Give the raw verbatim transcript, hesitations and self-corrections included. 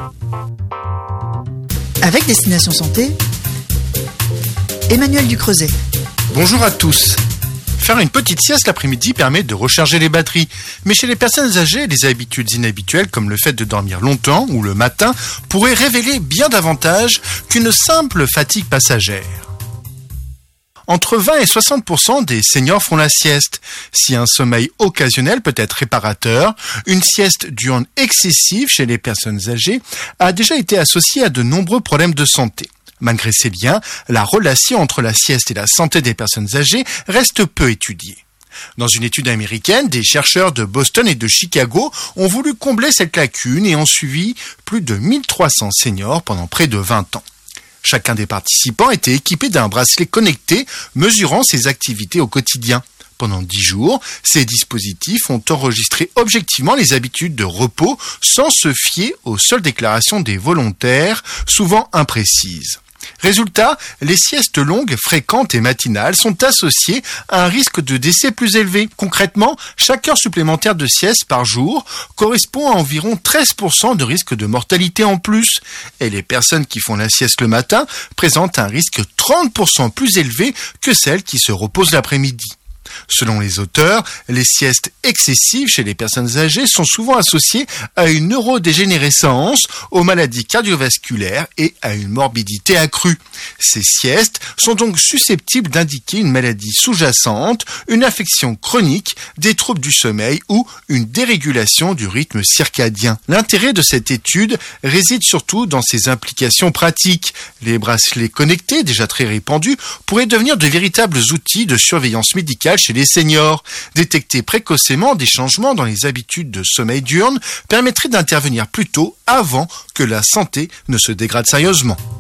Avec Destination Santé, Emmanuel Ducreuset. Bonjour à tous. Faire une petite sieste l'après-midi permet de recharger les batteries. Mais chez les personnes âgées, les habitudes inhabituelles comme le fait de dormir longtemps ou le matin pourraient révéler bien davantage qu'une simple fatigue passagère. Entre vingt et soixante pour cent des seniors font la sieste. Si un sommeil occasionnel peut être réparateur, une sieste diurne excessive chez les personnes âgées a déjà été associée à de nombreux problèmes de santé. Malgré ces liens, la relation entre la sieste et la santé des personnes âgées reste peu étudiée. Dans une étude américaine, des chercheurs de Boston et de Chicago ont voulu combler cette lacune et ont suivi plus de mille trois cents seniors pendant près de vingt ans. Chacun des participants était équipé d'un bracelet connecté mesurant ses activités au quotidien. Pendant dix jours, ces dispositifs ont enregistré objectivement les habitudes de repos sans se fier aux seules déclarations des volontaires, souvent imprécises. Résultat, les siestes longues, fréquentes et matinales sont associées à un risque de décès plus élevé. Concrètement, chaque heure supplémentaire de sieste par jour correspond à environ treize pour cent de risque de mortalité en plus. Et les personnes qui font la sieste le matin présentent un risque trente pour cent plus élevé que celles qui se reposent l'après-midi. Selon les auteurs, les siestes excessives chez les personnes âgées sont souvent associées à une neurodégénérescence, aux maladies cardiovasculaires et à une morbidité accrue. Ces siestes sont donc susceptibles d'indiquer une maladie sous-jacente, une affection chronique, des troubles du sommeil ou une dérégulation du rythme circadien. L'intérêt de cette étude réside surtout dans ses implications pratiques. Les bracelets connectés, déjà très répandus, pourraient devenir de véritables outils de surveillance médicale chez les seniors. Détecter précocement des changements dans les habitudes de sommeil diurne permettrait d'intervenir plus tôt avant que la santé ne se dégrade sérieusement.